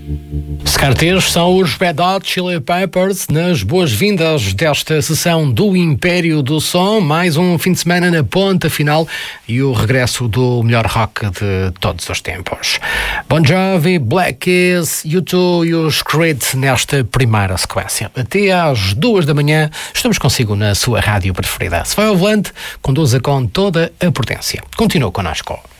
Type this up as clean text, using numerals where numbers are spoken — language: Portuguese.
Scarters são os Red Hot Chili Peppers nas boas-vindas desta sessão do Império do Som. Mais um fim de semana na ponta final e o regresso do melhor rock de todos os tempos. Bon Jovi, Black Keys, U2 e os Creed nesta primeira sequência. Até às 2 da manhã estamos consigo na sua rádio preferida. Se vai ao volante, conduza com toda a prudência. Continua connosco.